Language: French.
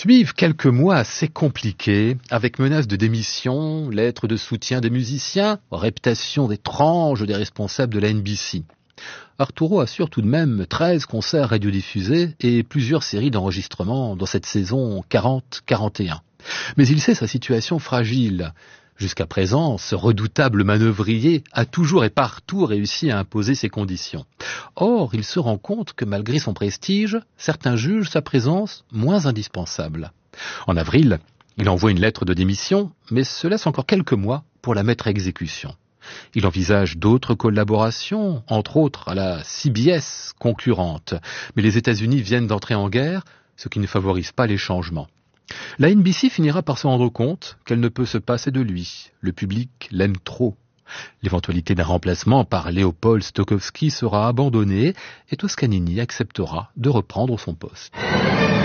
Suivent quelques mois assez compliqués, avec menaces de démission, lettres de soutien des musiciens, réputation étrange des responsables de la NBC. Arturo assure tout de même 13 concerts radiodiffusés et plusieurs séries d'enregistrements dans cette saison 40-41. Mais il sait sa situation fragile. Jusqu'à présent, ce redoutable manœuvrier a toujours et partout réussi à imposer ses conditions. Or, il se rend compte que malgré son prestige, certains jugent sa présence moins indispensable. En avril, il envoie une lettre de démission, mais se laisse encore quelques mois pour la mettre à exécution. Il envisage d'autres collaborations, entre autres à la CBS concurrente, mais les États-Unis viennent d'entrer en guerre, ce qui ne favorise pas les changements. La NBC finira par se rendre compte qu'elle ne peut se passer de lui. Le public l'aime trop. L'éventualité d'un remplacement par Léopold Stokowski sera abandonnée et Toscanini acceptera de reprendre son poste.